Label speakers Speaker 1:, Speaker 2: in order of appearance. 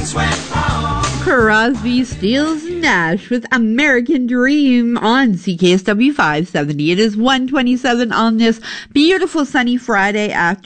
Speaker 1: Crosby, Stills, Nash with American Dream on CKSW 570. It is 1:27 on this beautiful sunny Friday afternoon.